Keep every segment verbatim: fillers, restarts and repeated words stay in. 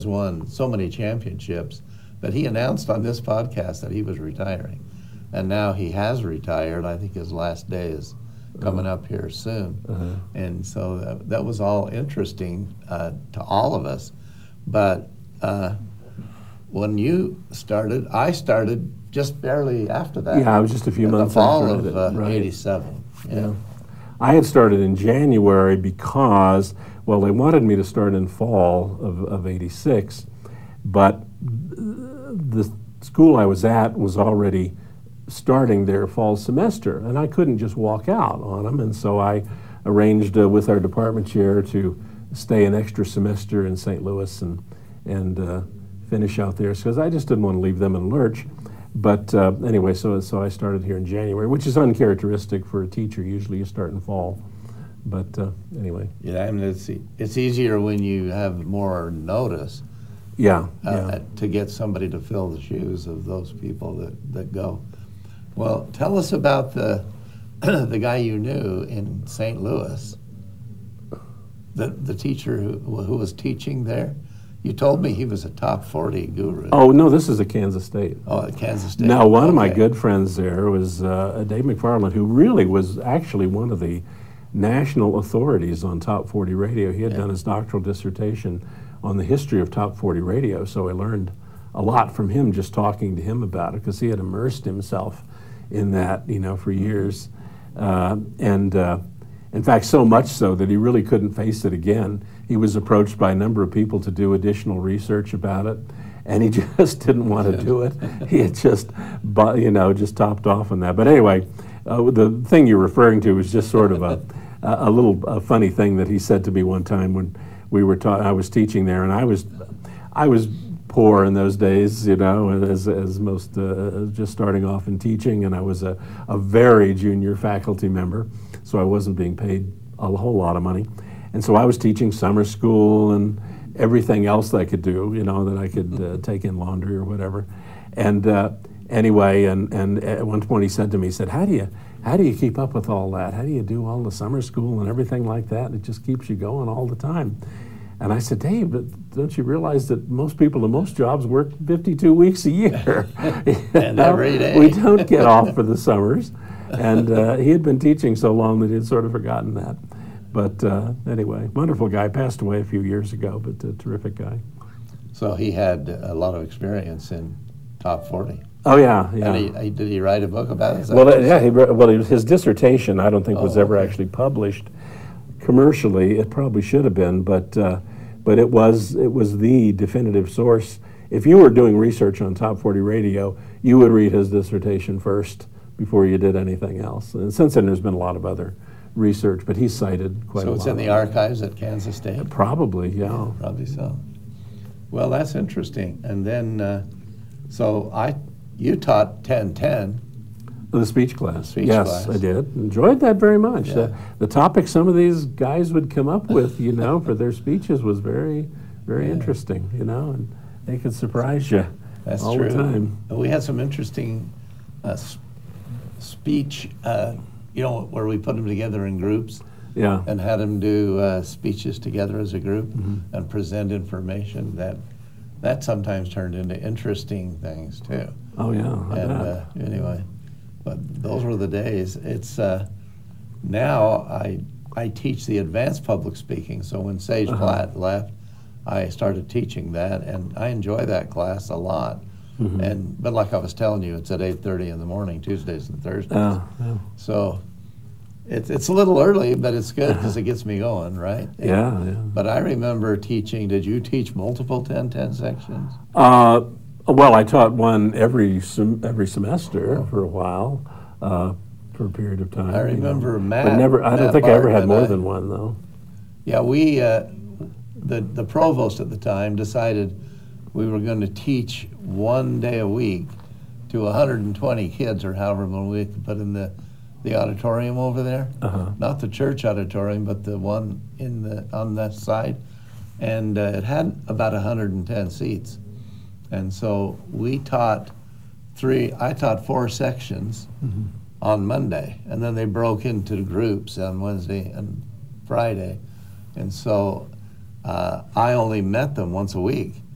won so many championships that he announced on this podcast that he was retiring. And now he has retired. I think his last day is coming up here soon. Uh-huh. And so that, that was all interesting uh, to all of us. But uh, when you started, I started just barely after that. Yeah, I was just a few months after after the fall of uh, right. eighty-seven. Yeah. yeah. I had started in January because, well, they wanted me to start in fall of, of eighty-six, but the school I was at was already starting their fall semester, and I couldn't just walk out on them, and so I arranged uh, with our department chair to stay an extra semester in Saint Louis and, and uh, finish out there, because I just didn't want to leave them in lurch. But uh, anyway, so so I started here in January, which is uncharacteristic for a teacher. Usually you start in fall. But uh, anyway. Yeah, I mean, it's, it's easier when you have more notice. Yeah, uh, yeah. To get somebody to fill the shoes of those people that, that go. Well, tell us about the the guy you knew in Saint Louis, the the teacher who, who was teaching there. You told me he was a top forty guru. Oh, no, this is at Kansas State. Oh, at Kansas State. Now, one okay. of my good friends there was uh, Dave McFarland, who really was actually one of the national authorities on top forty radio. He had yeah. done his doctoral dissertation on the history of top forty radio, so I learned a lot from him just talking to him about it, because he had immersed himself in that, you know, for years. Uh, and uh, in fact, so much so that he really couldn't face it again. He was approached by a number of people to do additional research about it, and he just didn't want to do it. He had just, you know, just topped off on that. But anyway, uh, the thing you're referring to was just sort of a, a little a funny thing that he said to me one time when we were ta- I was teaching there, and I was, I was poor in those days, you know, as as most uh, just starting off in teaching, and I was a, a very junior faculty member, so I wasn't being paid a whole lot of money. And so I was teaching summer school and everything else that I could do, you know, that I could uh, take in laundry or whatever. And uh, anyway, and, and at one point he said to me, he said, how do you how do you keep up with all that? How do you do all the summer school and everything like that? It just keeps you going all the time. And I said, Dave, but don't you realize that most people in most jobs work fifty-two weeks a year? And every day. We don't get off for the summers. And uh, he had been teaching so long that he had sort of forgotten that. But uh, anyway, wonderful guy, passed away a few years ago, but a terrific guy. So he had a lot of experience in top forty. Oh, yeah, yeah. And he, he, did he write a book about it? Well, uh, yeah, he, well, his dissertation, I don't think, was oh, ever okay. actually published commercially. It probably should have been, but uh, but it was it was the definitive source. If you were doing research on top forty radio, you would read his dissertation first before you did anything else. And since then, there's been a lot of other research, but he's cited quite so a lot. So it's in the archives at Kansas State? Probably, yeah. yeah. Probably so. Well, that's interesting. And then, uh, so I, you taught ten ten. The speech class. Speech yes, class. I did. Enjoyed that very much. Yeah. The, the topic some of these guys would come up with, you know, for their speeches was very, very yeah. interesting, you know, and they could surprise you that's all true. the time. We had some interesting uh, speech, uh, you know, where we put them together in groups. Yeah. And had them do uh, speeches together as a group mm-hmm. and present information. That that sometimes turned into interesting things too. Oh yeah. And uh, anyway, but those were the days. It's uh, now I I teach the advanced public speaking. So when Sage uh-huh. Platt left, I started teaching that, and I enjoy that class a lot. Mm-hmm. And but like I was telling you, it's at eight thirty in the morning, Tuesdays and Thursdays. Uh, yeah. So it's it's a little early, but it's good because it gets me going, right? Yeah, yeah. But I remember teaching. Did you teach multiple ten ten sections? Uh, well, I taught one every sem- every semester oh. for a while, uh, for a period of time. I remember you know. Matt. But never. I Matt don't think I ever had more I, than one though. Yeah, we uh, the the provost at the time decided we were going to teach one day a week to one hundred twenty kids or however many we could put in the, the auditorium over there. Uh-huh. Not the church auditorium, but the one in the on that side. And uh, it had about one hundred ten seats. And so we taught three, I taught four sections mm-hmm. on Monday. And then they broke into groups on Wednesday and Friday. And so uh, I only met them once a week.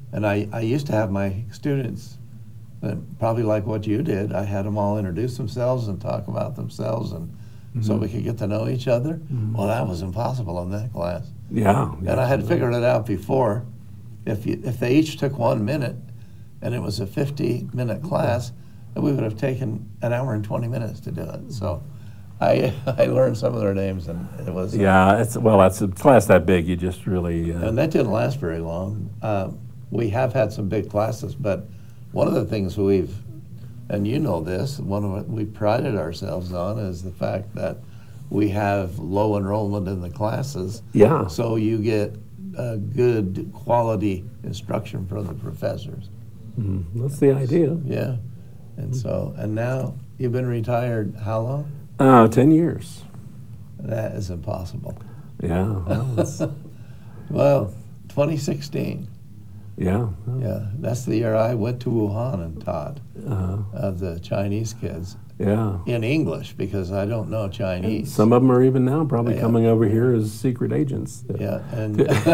And I, I used to have my students, uh, probably like what you did, I had them all introduce themselves and talk about themselves, and Mm-hmm. so we could get to know each other. Mm-hmm. Well, that was impossible in that class. Yeah. yeah. And I had figured it out before. If you, if they each took one minute, and it was a fifty-minute class, then we would have taken an hour and twenty minutes to do it. So I I learned some of their names, and it was uh, Yeah, it's well, that's a class that big. You just really. Uh, and that didn't last very long. Uh, we have had some big classes, but one of the things we've, and you know this, one of what we prided ourselves on is the fact that we have low enrollment in the classes. Yeah. So you get uh, good quality instruction from the professors. mm, that's the idea. Yeah. And so, and now you've been retired how long? Uh, ten years. That is impossible. Yeah. Well, it's- Well, twenty sixteen. yeah. Yeah, that's the year I went to Wuhan and taught Uh, uh, the Chinese kids yeah. in English because I don't know Chinese. Some of them are even now probably Yeah. coming over here as secret agents. Yeah, and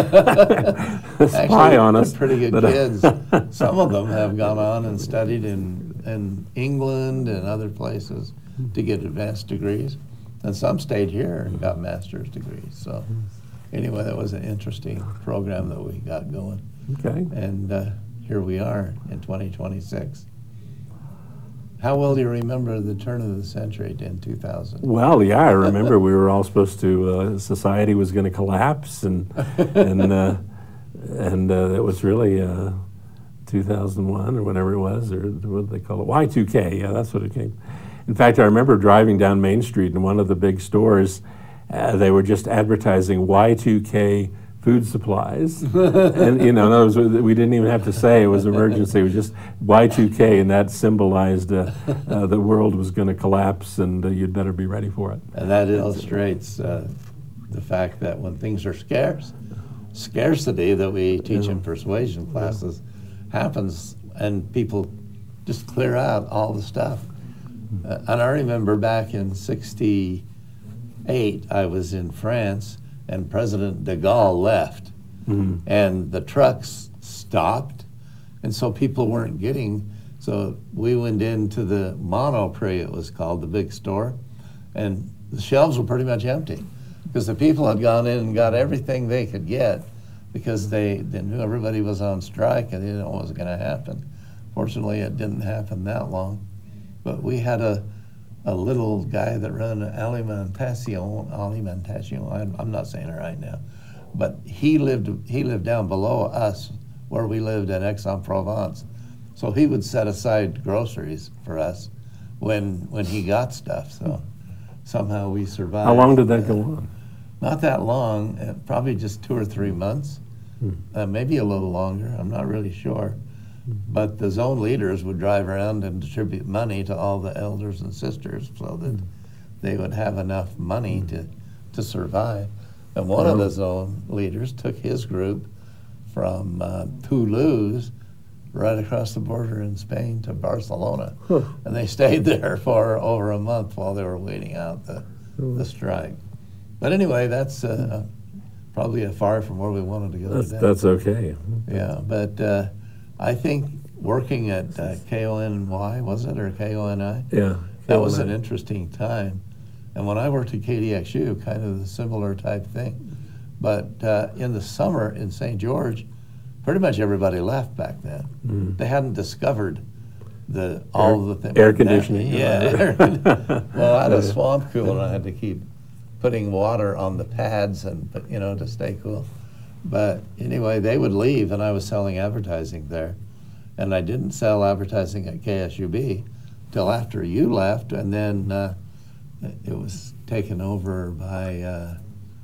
Spy actually, on us. pretty good but, uh, kids. Some of them have gone on and studied in in England and other places to get advanced degrees, and some stayed here and got master's degrees. So, anyway, that was an interesting program that we got going, Okay. and uh, here we are in twenty twenty-six. How well do you remember the turn of the century in two thousand? Well, yeah, I remember we were all supposed to. Uh, society was going to collapse, and and uh, and uh, it was really uh, two thousand one or whatever it was, or what do they call it? Y two K. Yeah, that's what it came. In fact, I remember driving down Main Street in one of the big stores. Uh, they were just advertising Y two K food supplies, and you know, in other words, we didn't even have to say it was emergency. It was just Y two K, and that symbolized uh, uh, the world was going to collapse, and uh, you'd better be ready for it. And that illustrates uh, the fact that when things are scarce, scarcity that we teach in persuasion classes happens, and people just clear out all the stuff. Uh, and I remember back in sixty-eight, I was in France, and President de Gaulle left, Mhm. and the trucks stopped, and so people weren't getting. So we went into the Monoprix, it was called, the big store, and the shelves were pretty much empty because the people had gone in and got everything they could get because they, they knew everybody was on strike and they didn't know what was going to happen. Fortunately, it didn't happen that long, but we had a a little guy that ran Alimentation, Alimentation, I'm, I'm not saying it right now, but he lived he lived down below us where we lived in Aix-en-Provence. So he would set aside groceries for us when when he got stuff. So somehow we survived. How long did that go on? Not that long, uh, probably just two or three months, uh, maybe a little longer, I'm not really sure. But the zone leaders would drive around and distribute money to all the elders and sisters so that they would have enough money to, to survive. And one of the zone leaders took his group from uh, Toulouse right across the border in Spain to Barcelona. Huh. And they stayed there for over a month while they were waiting out the, the strike. But anyway, that's uh, probably far from where we wanted to go That's, today. that's okay. Yeah, but uh, I think working at uh, K O N Y, was it, or K O N I? Yeah. That was an interesting time. And when I worked at K D X U, kind of a similar type thing. But uh, in the summer in Saint George, pretty much everybody left back then. Mm. They hadn't discovered the all Air- the things. air conditioning. Yeah. Well, I had a swamp cooler, and I had to keep putting water on the pads and, but, you know, to stay cool. But anyway, they would leave, and I was selling advertising there. And I didn't sell advertising at K S U B till after you left, and then uh, it was taken over by, uh,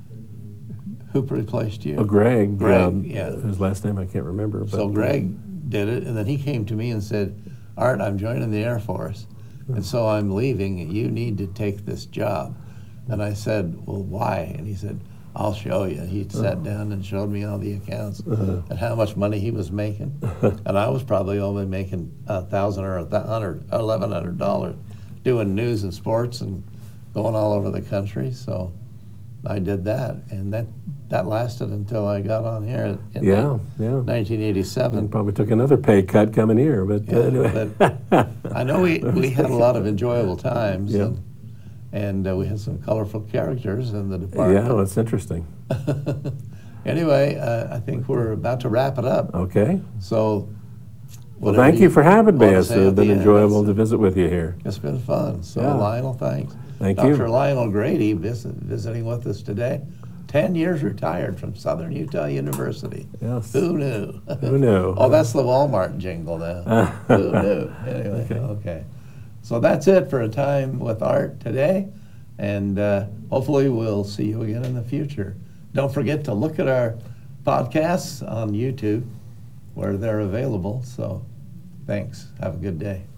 who replaced you? Oh, Greg. Greg, um, yeah. His last name I can't remember. But So Greg did it, and then he came to me and said, Art, I'm joining the Air Force, and so I'm leaving, and you need to take this job. And I said, well, why? And he said, I'll show you. He sat down and showed me all the accounts Uh-huh. and how much money he was making. And I was probably only making a thousand or a hundred, eleven hundred dollars doing news and sports and going all over the country. So I did that, and that that lasted until I got on here in Yeah, yeah. nineteen eighty-seven. And probably took another pay cut coming here, but Yeah, uh, anyway. but I know we, we had a lot of enjoyable times, Yeah. and, and uh, we had some colorful characters in the department. Yeah, that's interesting. Anyway, uh, I think we're about to wrap it up. Okay. So, Well, whatever thank you for having me. wanna It's say uh, at the been end, enjoyable it's- to visit with you here. It's been fun. So, Yeah. Lionel, thanks. Thank Doctor you. Lionel Grady visit, visiting with us today. Ten years retired from Southern Utah University. Yes. Who knew? Who knew? Oh, that's the Walmart jingle now. Who knew? Anyway, okay. okay. So that's it for a time with Art today, and uh, hopefully we'll see you again in the future. Don't forget to look at our podcasts on YouTube where they're available. So thanks. Have a good day.